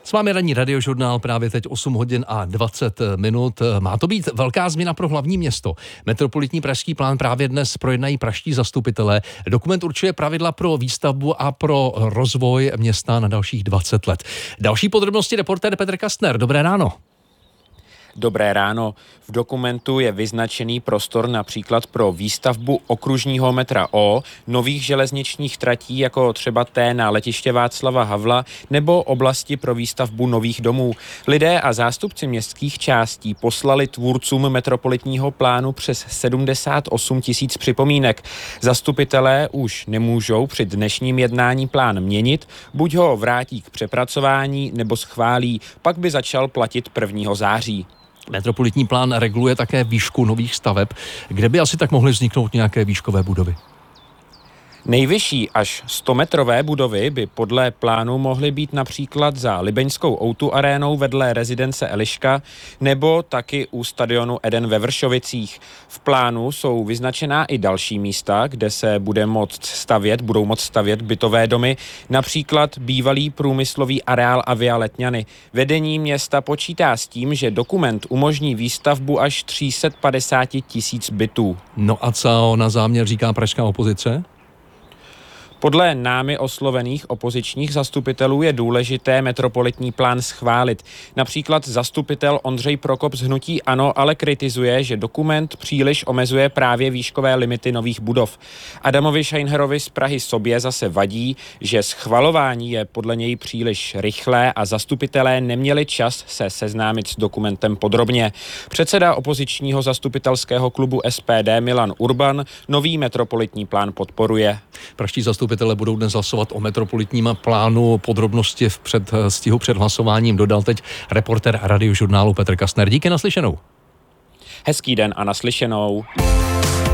S vámi ranní radiožurnál právě teď 8 hodin a 20 minut. Má to být velká změna pro hlavní město. Metropolitní pražský plán právě dnes projednají pražští zastupitelé. Dokument určuje pravidla pro výstavbu a pro rozvoj města na dalších 20 let. Další podrobnosti reportér Petr Kastner. Dobré ráno. Dobré ráno. V dokumentu je vyznačený prostor například pro výstavbu okružního metra O, nových železničních tratí, jako třeba té na letiště Václava Havla, nebo oblasti pro výstavbu nových domů. Lidé a zástupci městských částí poslali tvůrcům metropolitního plánu přes 78 000 připomínek. Zastupitelé už nemůžou při dnešním jednání plán měnit, buď ho vrátí k přepracování, nebo schválí, pak by začal platit 1. září. Metropolitní plán reguluje také výšku nových staveb, kde by asi tak mohly vzniknout nějaké výškové budovy. Nejvyšší až 100-metrové budovy by podle plánu mohly být například za libeňskou O2 arénou vedle rezidence Eliška nebo taky u stadionu Eden ve Vršovicích. V plánu jsou vyznačená i další místa, kde se budou moct stavět bytové domy, například bývalý průmyslový areál Avia Letňany. Vedení města počítá s tím, že dokument umožní výstavbu až 350 000 bytů. No a co na záměr říká pražská opozice? Podle námi oslovených opozičních zastupitelů je důležité metropolitní plán schválit. Například zastupitel Ondřej Prokop z hnutí ANO ale kritizuje, že dokument příliš omezuje právě výškové limity nových budov. Adamovi Scheinherovi z Prahy sobě zase vadí, že schvalování je podle něj příliš rychlé a zastupitelé neměli čas se seznámit s dokumentem podrobně. Předseda opozičního zastupitelského klubu SPD Milan Urban nový metropolitní plán podporuje. Pražští zastupitelé budou dnes hlasovat o metropolitním plánu. Podrobnosti v předstihu před hlasováním dodal teď reportér radiožurnálu Petr Kastner. Díky, naslyšenou. Hezký den a naslyšenou.